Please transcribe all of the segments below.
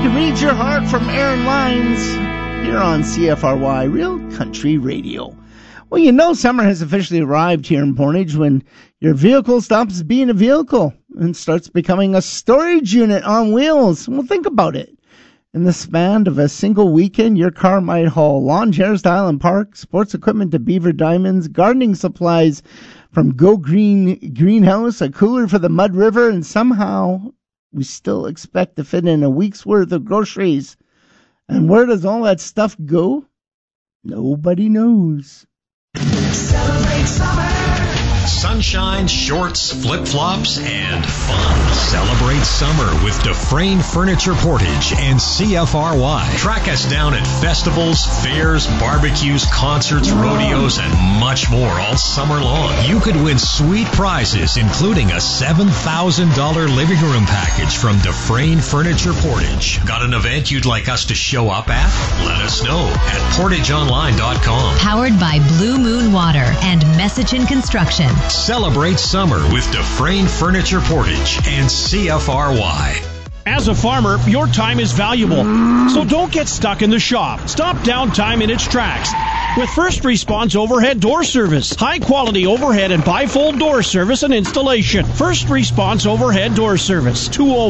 can read your heart from Aaron Lines here on CFRY, Real Country Radio. Well, you know summer has officially arrived here in Portage when your vehicle stops being a vehicle and starts becoming a storage unit on wheels. Well, think about it. In the span of a single weekend, your car might haul lawn chairs to Island Park, sports equipment to Beaver Diamonds, gardening supplies from Go Green Greenhouse, a cooler for the Mud River, and somehow we still expect to fit in a week's worth of groceries. And where does all that stuff go? Nobody knows. Celebrate summer. Sunshine, shorts, flip-flops, and fun. Celebrate summer with Dufresne Furniture Portage and CFRY. Track us down at festivals, fairs, barbecues, concerts, rodeos, and much more all summer long. You could win sweet prizes, including a $7,000 living room package from Dufresne Furniture Portage. Got an event you'd like us to show up at? Let us know at portageonline.com. Powered by Blue Moon Water and Messichin Construction. Celebrate summer with Dufresne Furniture Portage and CFRY. As a farmer, your time is valuable, so don't get stuck in the shop. Stop downtime in its tracks with First Response Overhead Door Service. High-quality overhead and bifold door service and installation. First Response Overhead Door Service,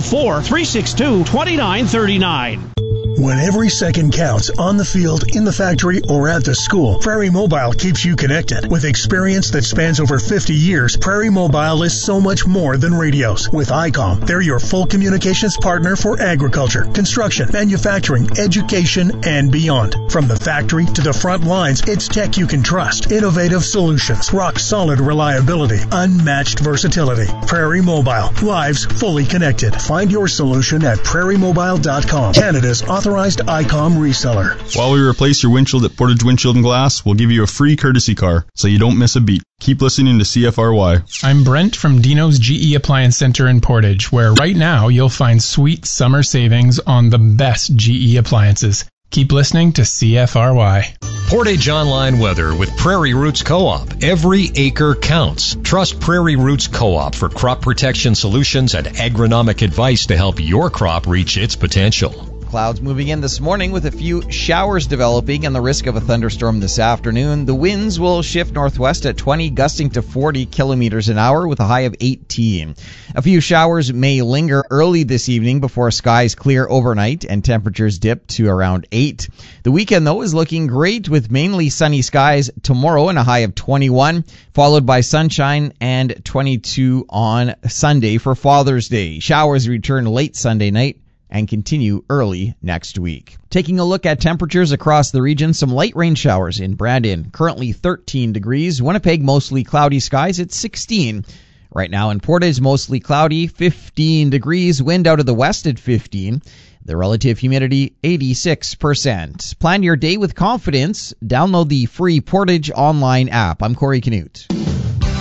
204-362-2939. When every second counts on the field, in the factory, or at the school, Prairie Mobile keeps you connected. With experience that spans over 50 years, Prairie Mobile is so much more than radios. With ICOM, they're your full communications partner for agriculture, construction, manufacturing, education, and beyond. From the factory to the front lines, it's tech you can trust. Innovative solutions, rock-solid reliability, unmatched versatility. Prairie Mobile, lives fully connected. Find your solution at prairiemobile.com, Canada's authorized ICOM reseller. While we replace your windshield at Portage Windshield and Glass, we'll give you a free courtesy car, so you don't miss a beat. Keep listening to CFRY. I'm Brent from Dino's GE Appliance Center in Portage, where right now you'll find sweet summer savings on the best GE appliances. Keep listening to CFRY. Portage Online weather with Prairie Roots Co-op. Every acre counts. Trust Prairie Roots Co-op for crop protection solutions and agronomic advice to help your crop reach its potential. Clouds moving in this morning with a few showers developing and the risk of a thunderstorm this afternoon. The winds will shift northwest at 20, gusting to 40 kilometers an hour with a high of 18. A few showers may linger early this evening before skies clear overnight and temperatures dip to around 8. The weekend, though, is looking great with mainly sunny skies tomorrow and a high of 21, followed by sunshine and 22 on Sunday for Father's Day. Showers return late Sunday night and continue early next week. Taking a look at temperatures across the region, some light rain showers in Brandon, currently 13 degrees. Winnipeg, mostly cloudy skies at 16. Right now in Portage, mostly cloudy, 15 degrees. Wind out of the west at 15. The relative humidity, 86%. Plan your day with confidence. Download the free Portage Online app. I'm Corey Canute.